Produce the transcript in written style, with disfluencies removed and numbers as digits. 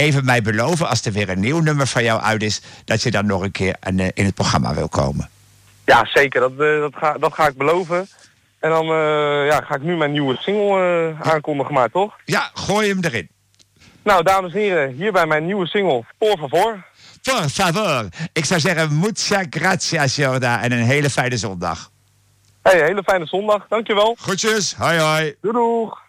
even mij beloven, als er weer een nieuw nummer van jou uit is, dat je dan nog een keer in het programma wil komen. Ja, zeker. Dat ga ik beloven. En dan ga ik nu mijn nieuwe single aankondigen, maar toch? Ja, gooi hem erin. Nou, dames en heren, hierbij mijn nieuwe single, Por favor. Por favor. Ik zou zeggen, muchas gracias, Jorda. En een hele fijne zondag. Hey, hele fijne zondag. Dankjewel. Groetjes. Hoi, hoi. Doei doeg.